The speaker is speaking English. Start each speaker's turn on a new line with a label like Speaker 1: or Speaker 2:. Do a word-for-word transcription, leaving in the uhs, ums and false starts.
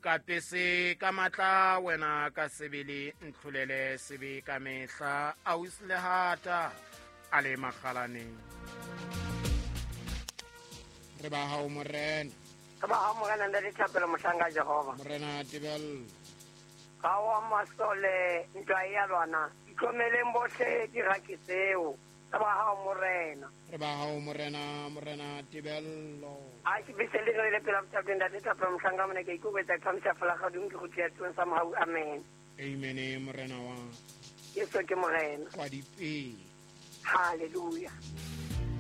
Speaker 1: nkatese ka matla wena ka sebele ntlholele sebe ka mehla ausi lehata a le magalaneng re ba hao morena
Speaker 2: ka ba ha morena nda dithapelo mohlanga Jehova
Speaker 1: morena tebel
Speaker 2: ka wa masole ntwa ya lwana ikomeleng bohle dirakiseo ka ba ha morena
Speaker 1: re ba hao morena morena tebello
Speaker 2: a ke bisele le pela mthapelo nda dithapelo mohlanga mona ke ikubetsa thamsa fela ga dum ke go tia tswen sa mohau amen
Speaker 1: amen morena wa
Speaker 2: yeso ke morena
Speaker 1: wa dipe
Speaker 2: hallelujah